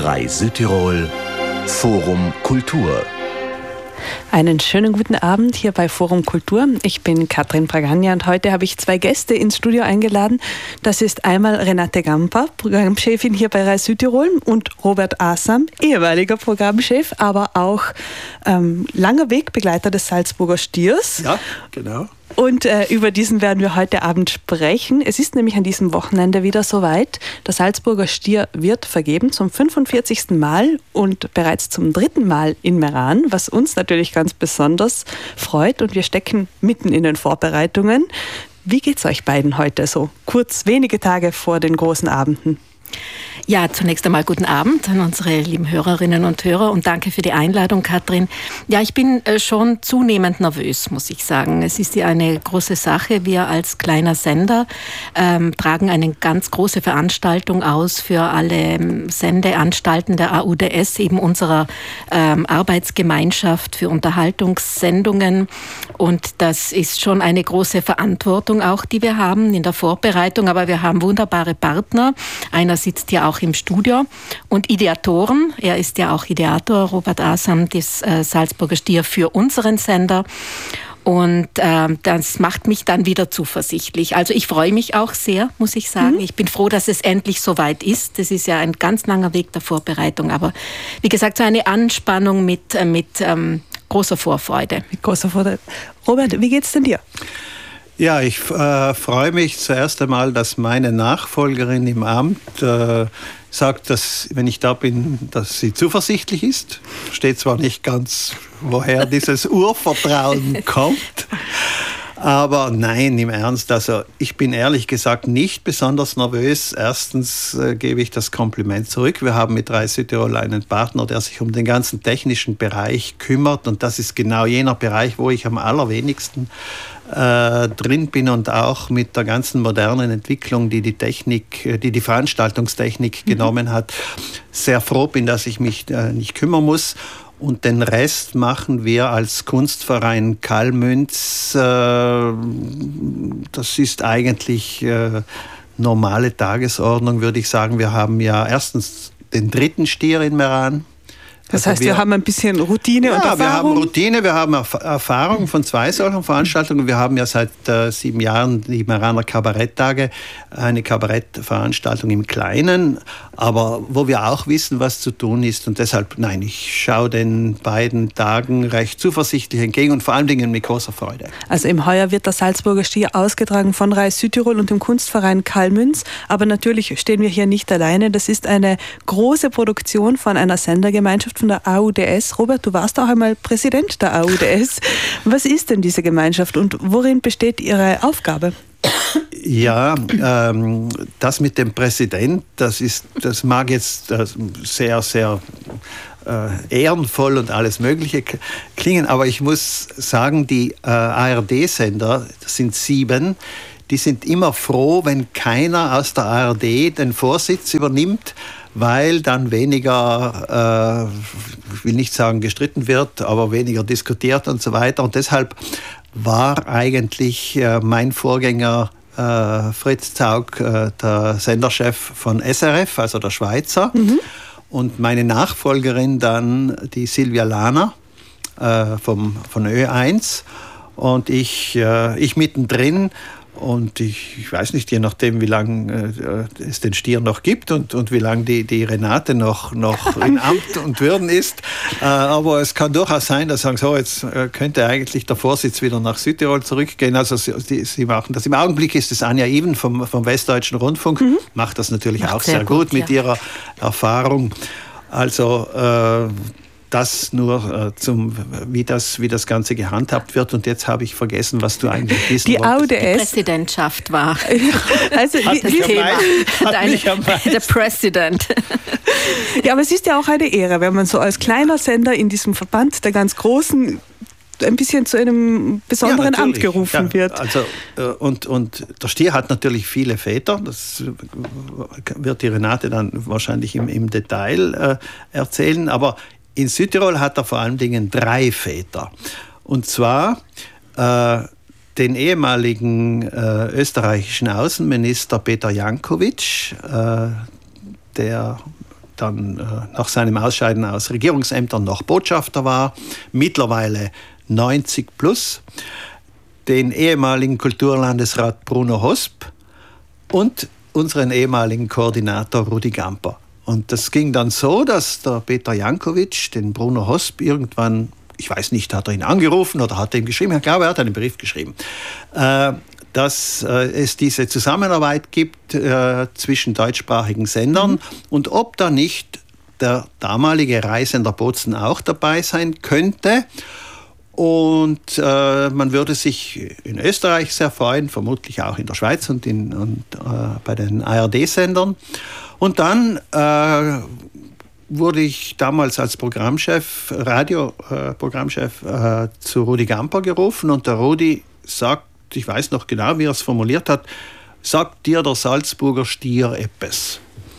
RAI Südtirol Forum Kultur. Einen schönen guten Abend hier bei Forum Kultur. Ich bin Katrin Bragagna und heute habe ich zwei Gäste ins Studio eingeladen. Das ist einmal Renate Gamper, Programmchefin hier bei RAI Südtirol, und Robert Asam, ehemaliger Programmchef, aber auch langer Wegbegleiter des Salzburger Stiers. Ja, genau. Und über diesen werden wir heute Abend sprechen. Es ist nämlich an diesem Wochenende wieder soweit. Der Salzburger Stier wird vergeben zum 45. Mal und bereits zum 3. Mal in Meran, was uns natürlich ganz besonders freut. Und wir stecken mitten in den Vorbereitungen. Wie geht's euch beiden heute so? Kurz, wenige Tage vor den großen Abenden. Ja, zunächst einmal guten Abend an unsere lieben Hörerinnen und Hörer und danke für die Einladung, Katrin. Ja, ich bin schon zunehmend nervös, muss ich sagen. Es ist ja eine große Sache. Wir als kleiner Sender tragen eine ganz große Veranstaltung aus für alle Sendeanstalten der AUDS, eben unserer Arbeitsgemeinschaft für Unterhaltungssendungen. Und das ist schon eine große Verantwortung auch, die wir haben in der Vorbereitung. Aber wir haben wunderbare Partner. Einer sitzt ja auch im Studio und Ideatoren. Er ist ja auch Ideator, Robert Asam, des Salzburger Stier für unseren Sender. Und das macht mich dann wieder zuversichtlich. Also ich freue mich auch sehr, muss ich sagen. Ich bin froh, dass es endlich soweit ist. Das ist ja ein ganz langer Weg der Vorbereitung. Aber wie gesagt, so eine Anspannung mit großer Vorfreude. Mit großer Freude. Robert, wie geht's denn dir? Ja, ich freue mich zuerst einmal, dass meine Nachfolgerin im Amt sagt, dass, wenn ich da bin, dass sie zuversichtlich ist. Steht zwar nicht ganz, woher dieses Urvertrauen kommt, aber nein, im Ernst, also ich bin ehrlich gesagt nicht besonders nervös. Erstens gebe ich das Kompliment zurück. Wir haben mit RAI Südtirol einen Partner, der sich um den ganzen technischen Bereich kümmert, und das ist genau jener Bereich, wo ich am allerwenigsten drin bin, und auch mit der ganzen modernen Entwicklung, die die Veranstaltungstechnik genommen hat, sehr froh bin, dass ich mich nicht kümmern muss. Und den Rest machen wir als Kunstverein Kalmünz. Das ist eigentlich normale Tagesordnung, würde ich sagen. Wir haben ja erstens den 3. Stier in Meran. Das heißt, wir haben ein bisschen Routine und Erfahrung? Ja, wir haben Routine, wir haben Erfahrung von 2 solchen Veranstaltungen. Wir haben ja seit 7 Jahren die Meraner Kabaretttage, eine Kabarettveranstaltung im Kleinen, aber wo wir auch wissen, was zu tun ist. Und deshalb, nein, ich schaue den beiden Tagen recht zuversichtlich entgegen und vor allen Dingen mit großer Freude. Also im Heuer wird der Salzburger Stier ausgetragen von RAI Südtirol und dem Kunstverein Kalmünz. Aber natürlich stehen wir hier nicht alleine. Das ist eine große Produktion von einer Sendergemeinschaft, von der AUDS. Robert, du warst auch einmal Präsident der AUDS. Was ist denn diese Gemeinschaft und worin besteht ihre Aufgabe? Ja, das mit dem Präsident, das mag jetzt sehr, sehr ehrenvoll und alles Mögliche klingen, aber ich muss sagen, die ARD-Sender, das sind 7, die sind immer froh, wenn keiner aus der ARD den Vorsitz übernimmt, weil dann weniger, ich will nicht sagen gestritten wird, aber weniger diskutiert und so weiter. Und deshalb war eigentlich mein Vorgänger Fritz Zaug der Senderchef von SRF, also der Schweizer. Und meine Nachfolgerin dann die Silvia Lahner von Ö1 und ich mittendrin. Und ich weiß nicht, je nachdem, wie lange es den Stier noch gibt und wie lange die Renate noch in Amt und Würden ist. Aber es kann durchaus sein, dass sie sagen, so, jetzt könnte eigentlich der Vorsitz wieder nach Südtirol zurückgehen. Also sie machen das. Im Augenblick ist es Anja Even vom Westdeutschen Rundfunk, macht das natürlich auch sehr gut mit ihrer Erfahrung. Also das nur wie das Ganze gehandhabt wird. Und jetzt habe ich vergessen, was du eigentlich wissen wolltest. AUDS. Die Präsidentschaft war also das Thema. Der President. Ja, aber es ist ja auch eine Ehre, wenn man so als kleiner Sender in diesem Verband der ganz Großen ein bisschen zu einem besonderen Amt gerufen wird. Also, und der Stier hat natürlich viele Väter, das wird die Renate dann wahrscheinlich im Detail erzählen, aber in Südtirol hat er vor allen Dingen 3 Väter. Und zwar den ehemaligen österreichischen Außenminister Peter Janković, der dann nach seinem Ausscheiden aus Regierungsämtern noch Botschafter war, mittlerweile 90 plus, den ehemaligen Kulturlandesrat Bruno Hosp und unseren ehemaligen Koordinator Rudi Gamper. Und das ging dann so, dass der Peter Jankovic den Bruno Hosp irgendwann, ich weiß nicht, hat er ihn angerufen oder hat er ihm geschrieben, ich glaube, er hat einen Brief geschrieben, dass es diese Zusammenarbeit gibt zwischen deutschsprachigen Sendern und ob da nicht der damalige Reisender Bozen auch dabei sein könnte. Und man würde sich in Österreich sehr freuen, vermutlich auch in der Schweiz und bei den ARD-Sendern. Und dann wurde ich damals als Programmchef, Radioprogrammchef zu Rudi Gamper gerufen und der Rudi sagt, ich weiß noch genau, wie er es formuliert hat, sagt dir der Salzburger Stier etwas?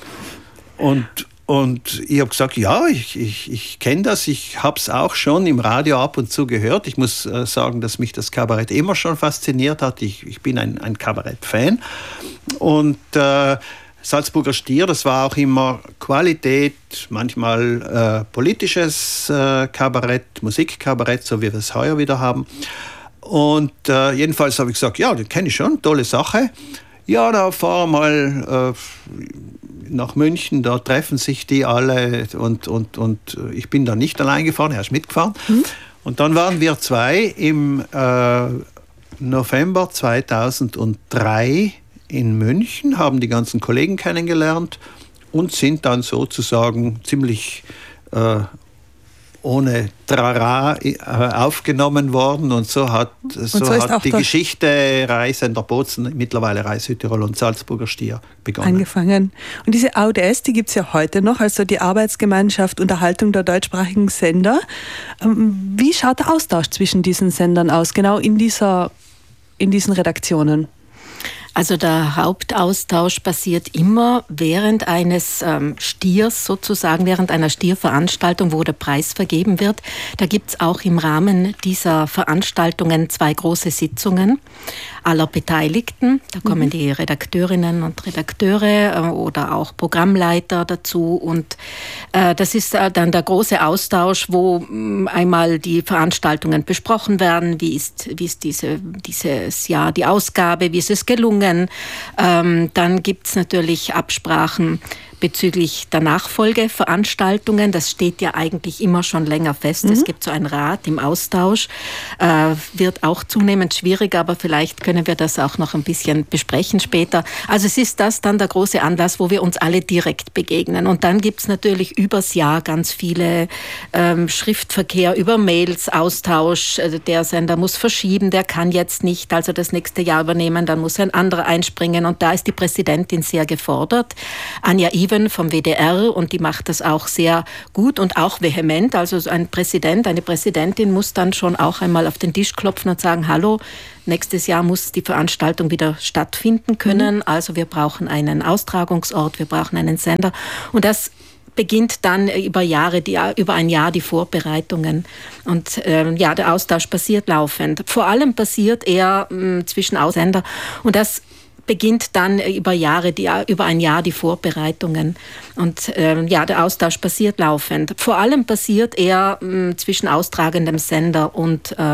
Und ich habe gesagt, ja, ich kenne das, ich habe es auch schon im Radio ab und zu gehört. Ich muss sagen, dass mich das Kabarett immer schon fasziniert hat. Ich bin ein Kabarett-Fan. Und Salzburger Stier, das war auch immer Qualität, manchmal politisches Kabarett, Musikkabarett, so wie wir es heuer wieder haben. Und jedenfalls habe ich gesagt, ja, den kenne ich schon, tolle Sache. Ja, da fahren wir mal nach München, da treffen sich die alle und ich bin da nicht allein gefahren, er ist mitgefahren. Und dann waren wir zwei im November 2003 in München, haben die ganzen Kollegen kennengelernt und sind dann sozusagen ziemlich ohne Trara aufgenommen worden und so hat die Geschichte Reisender Bozen, mittlerweile Reis Südtirol und Salzburger Stier begonnen. Angefangen. Und diese AUDS, die gibt es ja heute noch, also die Arbeitsgemeinschaft Unterhaltung der deutschsprachigen Sender. Wie schaut der Austausch zwischen diesen Sendern aus, genau in diesen Redaktionen? Also der Hauptaustausch passiert immer während eines Stiers sozusagen, während einer Stierveranstaltung, wo der Preis vergeben wird. Da gibt es auch im Rahmen dieser Veranstaltungen 2 große Sitzungen aller Beteiligten. Da kommen die Redakteurinnen und Redakteure oder auch Programmleiter dazu. Und das ist dann der große Austausch, wo einmal die Veranstaltungen besprochen werden. Wie ist dieses Jahr die Ausgabe? Wie ist es gelungen? Dann gibt es natürlich Absprachen bezüglich der Nachfolgeveranstaltungen. Das steht ja eigentlich immer schon länger fest. Es gibt so einen Rat im Austausch. Wird auch zunehmend schwieriger, aber vielleicht können wir das auch noch ein bisschen besprechen später. Also es ist das dann der große Anlass, wo wir uns alle direkt begegnen. Und dann gibt es natürlich übers Jahr ganz viele Schriftverkehr über Mails, Austausch. Also der Sender muss verschieben, der kann jetzt nicht, also das nächste Jahr übernehmen, dann muss ein anderer einspringen. Und da ist die Präsidentin sehr gefordert, Anja Iven vom WDR, und die macht das auch sehr gut und auch vehement. Also ein Präsident, eine Präsidentin muss dann schon auch einmal auf den Tisch klopfen und sagen, hallo, nächstes Jahr muss die Veranstaltung wieder stattfinden können. Also wir brauchen einen Austragungsort, wir brauchen einen Sender. Und das beginnt dann über ein Jahr die Vorbereitungen. Und der Austausch passiert laufend. Vor allem passiert er zwischen Aussender. Und das beginnt dann über ein Jahr die Vorbereitungen. Und der Austausch passiert laufend. Vor allem passiert er zwischen austragendem Sender und